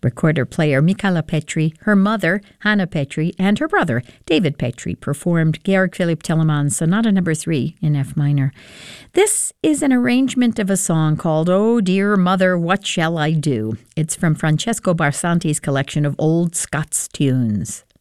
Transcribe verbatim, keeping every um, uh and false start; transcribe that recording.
Recorder-player Michala Petri, her mother, Hannah Petri, and her brother, David Petri, performed Georg Philipp Telemann's Sonata Number three in F minor. This is an arrangement of a song called Oh Dear Mother, What Shall I Do? It's from Francesco Barsanti's collection of old Scots tunes.